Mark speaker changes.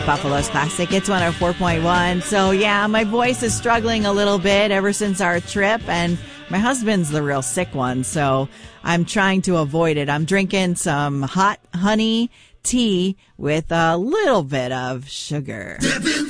Speaker 1: Buffalo's Classic. It's 104.1. So, yeah, my voice is struggling a little bit ever since our trip, and my husband's the real sick one, so I'm trying to avoid it. I'm drinking some hot honey tea with a little bit of sugar.
Speaker 2: Devin